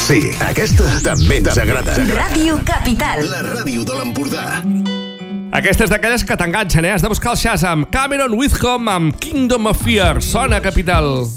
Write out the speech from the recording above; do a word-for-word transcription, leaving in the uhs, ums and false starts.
Sí, aquesta també ens agrada. Ràdio Capital. La ràdio de l'Empordà. Aquesta és d'aquelles que t'enganxen, eh? Has de buscar el Shazam. Cameron Whitcomb amb Kingdom of Fear. Sona Capital.